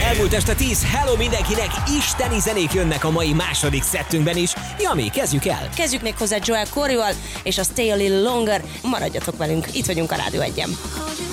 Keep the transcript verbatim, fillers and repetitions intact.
Elmúlt este tíz, hello mindenkinek, isteni zenék jönnek a mai második szettünkben is. Jami, kezdjük el! Kezdjük még hozzá Joel Corryval és a Stay a Little Longer. Maradjatok velünk, itt vagyunk a Rádió egyen.